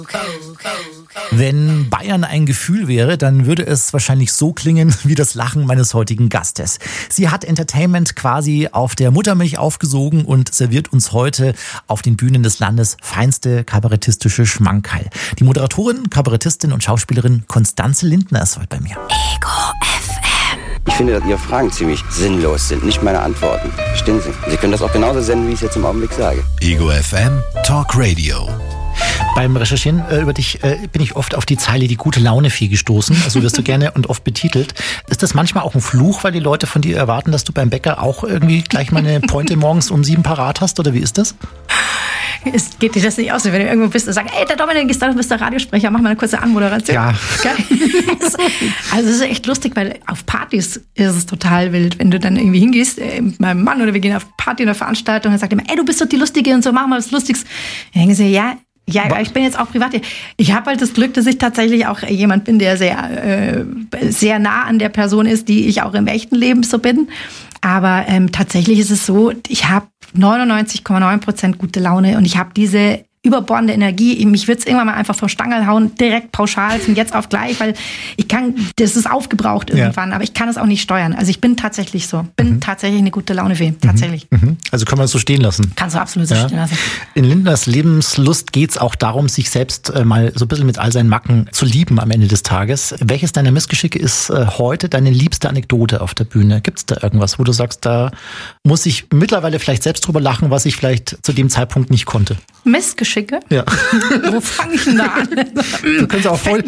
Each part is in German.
Wenn Bayern ein Gefühl wäre, dann würde es wahrscheinlich so klingen wie das Lachen meines heutigen Gastes. Sie hat Entertainment quasi auf der Muttermilch aufgesogen und serviert uns heute auf den Bühnen des Landes feinste kabarettistische Schmankerl. Die Moderatorin, Kabarettistin und Schauspielerin Constanze Lindner ist heute bei mir. Ego FM. Ich finde, dass Ihre Fragen ziemlich sinnlos sind, nicht meine Antworten. Verstehen Sie? Sie können das auch genauso senden, wie ich es jetzt im Augenblick sage. Ego FM Talk Radio. Beim Recherchieren über dich bin ich oft auf die Zeile die gute Laune-Fee gestoßen. Also wirst du gerne und oft betitelt. Ist das manchmal auch ein Fluch, weil die Leute von dir erwarten, dass du beim Bäcker auch irgendwie gleich mal eine Pointe morgens um 7 parat hast? Oder wie ist das? Es geht dir das nicht aus, wenn du irgendwo bist und sagst, ey, der Dominik ist da, du bist der Radiosprecher, mach mal eine kurze Anmoderation. Ja. Also es ist echt lustig, weil auf Partys ist es total wild, wenn du dann irgendwie hingehst, mit meinem Mann oder wir gehen auf Party oder Veranstaltung und er sagt immer, ey, du bist doch die Lustige und so, mach mal was Lustiges. Dann denken sie, ja, ich bin jetzt auch privat. Ich habe halt das Glück, dass ich tatsächlich auch jemand bin, der sehr nah an der Person ist, die ich auch im echten Leben so bin. Aber tatsächlich ist es so, ich habe 99,9% gute Laune und ich habe diese überbordende Energie. Mich wird's irgendwann mal einfach vom Stangl hauen, direkt pauschal von jetzt auf gleich, weil das ist aufgebraucht irgendwann, aber ich kann es auch nicht steuern. Also ich bin tatsächlich so. Tatsächlich eine gute Laune-Fee. Tatsächlich. Also kann man es so stehen lassen? Kannst du absolut so stehen lassen. In Lindners Lebenslust geht's auch darum, sich selbst mal so ein bisschen mit all seinen Macken zu lieben am Ende des Tages. Welches deiner Missgeschicke ist heute deine liebste Anekdote auf der Bühne? Gibt's da irgendwas, wo du sagst, da muss ich mittlerweile vielleicht selbst drüber lachen, was ich vielleicht zu dem Zeitpunkt nicht konnte? Missgeschicke? Ja. Wo fange ich denn da an? Wir können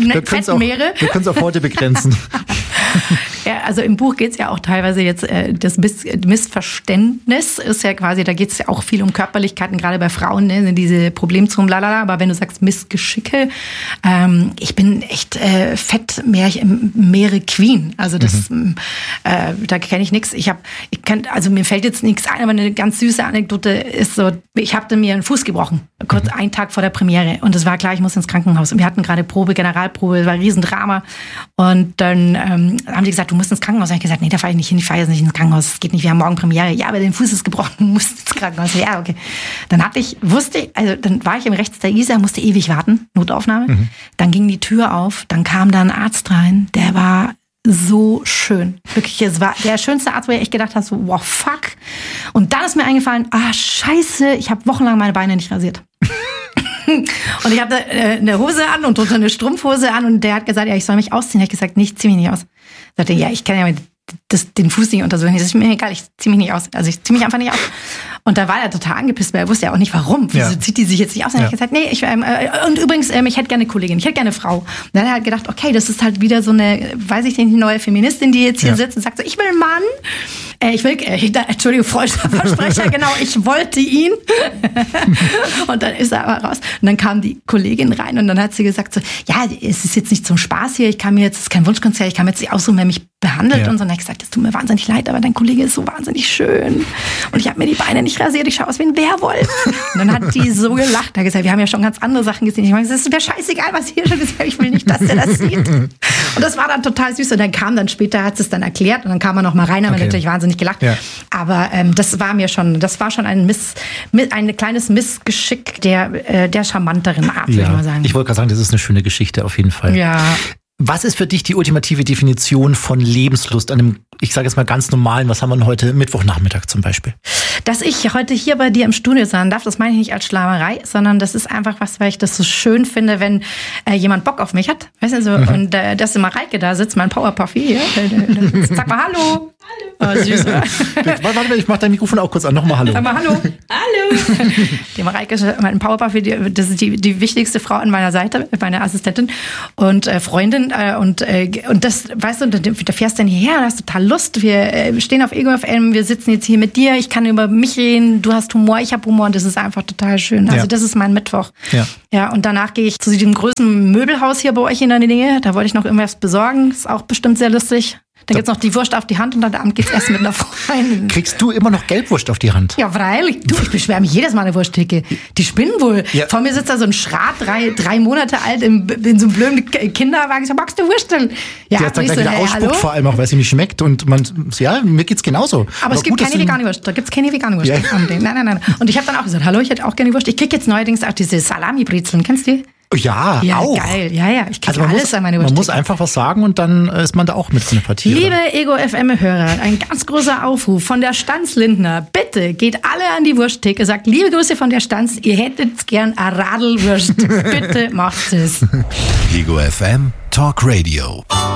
es auf heute begrenzen. Ja, also im Buch geht es ja auch teilweise jetzt, das Missverständnis ist ja quasi, da geht es ja auch viel um Körperlichkeiten, gerade bei Frauen, ne, diese Problemzonen, lalala, aber wenn du sagst Missgeschicke, ich bin echt Fettmeere Queen, also das, da kenne ich nichts. Also mir fällt jetzt nichts ein, aber eine ganz süße Anekdote ist so, ich hatte mir einen Fuß gebrochen, kurz einen Tag vor der Premiere und es war klar, ich muss ins Krankenhaus und wir hatten gerade Generalprobe, es war ein Riesendrama und dann haben die gesagt, du musst ins Krankenhaus. Und ich habe gesagt, nee, da fahre ich nicht hin, ich fahre jetzt nicht ins Krankenhaus, es geht nicht, wir haben morgen Premiere. Ja, aber dein Fuß ist gebrochen, du musst ins Krankenhaus. Ja, okay. Dann war ich im Rechts der Isar, musste ewig warten, Notaufnahme. Dann ging die Tür auf, dann kam da ein Arzt rein, der war so schön. Wirklich, es war der schönste Arzt, wo ich echt gedacht habe, so, wow, fuck. Und dann ist mir eingefallen, scheiße, ich habe wochenlang meine Beine nicht rasiert. Und ich hatte eine Hose an und drunter eine Strumpfhose an und der hat gesagt, ja, ich soll mich ausziehen. Ich habe gesagt, nee, ich zieh mich nicht aus. Ich sagte, ja, ich kann ja den Fuß nicht untersuchen. Das ist mir egal, ich zieh mich nicht aus. Also ich zieh mich einfach nicht aus. Und da war er total angepisst, weil er wusste ja auch nicht, warum. Wieso zieht die sich jetzt nicht aus? Und ich habe gesagt, nee, und übrigens, ich hätte gerne eine Kollegin, ich hätte gerne eine Frau. Und dann hat er halt gedacht, okay, das ist halt wieder so eine, weiß ich nicht, neue Feministin, die jetzt hier sitzt und sagt so, ich will einen Mann. Entschuldigung, falscher Versprecher, genau, ich wollte ihn. Und dann ist er aber raus. Und dann kam die Kollegin rein und dann hat sie gesagt so, ja, es ist jetzt nicht zum Spaß hier, es ist kein Wunschkonzert, ich kann mir jetzt nicht aussuchen, wer mich behandelt. Und so. Und dann habe ich gesagt, es tut mir wahnsinnig leid, aber dein Kollege ist so wahnsinnig schön. Und ich habe mir die Beine nicht rasiert, ich schaue aus wie ein Werwolf. Und dann hat die so gelacht, hat gesagt, wir haben ja schon ganz andere Sachen gesehen. Ich meine, es ist mir scheißegal, was hier schon ist, ich will nicht, dass der das sieht. Und das war dann total süß. Und dann kam dann später, hat sie es dann erklärt und dann kam er noch mal rein, haben wir natürlich wahnsinnig gelacht. Ja. Aber das war schon ein kleines Missgeschick der charmanteren Art, würde ich mal sagen. Ich wollte gerade sagen, das ist eine schöne Geschichte auf jeden Fall. Ja. Was ist für dich die ultimative Definition von Lebenslust an einem, ich sage jetzt mal ganz normalen, was haben wir denn heute, Mittwochnachmittag zum Beispiel? Dass ich heute hier bei dir im Studio sein darf, das meine ich nicht als Schleimerei, sondern das ist einfach was, weil ich das so schön finde, wenn jemand Bock auf mich hat. Weißt du, so, und dass immer Mareike da sitzt, mein Powerpuffy hier. Sag mal Hallo. Oh, süß. Warte, ich mach dein Mikrofon auch kurz an. Nochmal Hallo. Sag mal Hallo. Hallo. Die Mareike ist mein Powerpuffy, das ist die wichtigste Frau an meiner Seite, meine Assistentin und Freundin. Und das, weißt du, da fährst du dann hierher, da hast total Lust. Wir stehen auf Ego FM, wir sitzen jetzt hier mit dir, ich kann über mich reden, du hast Humor, ich habe Humor und das ist einfach total schön. Also das ist mein Mittwoch. Ja, und danach gehe ich zu diesem größten Möbelhaus hier bei euch in der Nähe. Da wollte ich noch irgendwas besorgen, ist auch bestimmt sehr lustig. Da gibt's noch die Wurst auf die Hand und heute Abend geht's erst mit einer Freundin. Kriegst du immer noch Gelbwurst auf die Hand? Ja, freilich. Du, ich beschwere mich jedes Mal eine Wursttheke. Die spinnen wohl. Ja. Vor mir sitzt da so ein Schrat, drei Monate alt, in so einem blöden Kinderwagen. Ich so, magst du Wursteln? Ja, die hat dann gleich wieder ausspuckt, vor allem auch, weil sie nicht schmeckt. Und mir geht's genauso. Aber es gibt keine vegane Wurst. Da gibt's keine vegane Wurst. Ja. Nein. Und ich habe dann auch gesagt, hallo, ich hätte auch gerne Wurst. Ich krieg jetzt neuerdings auch diese Salami-Brezeln. Kennst du die? Ja, Ja, auch. geil. Ja, ich kriege Man alles muss, an meine man muss Wursttheke. einfach was sagen und dann ist man da auch mit Sympathie. Liebe Ego-FM-Hörer, ein ganz großer Aufruf von der Stanz Lindner. Bitte geht alle an die Wursttheke, sagt liebe Grüße von der Stanz, ihr hättet gern eine Radlwurst. Bitte macht es. Ego FM Talk Radio.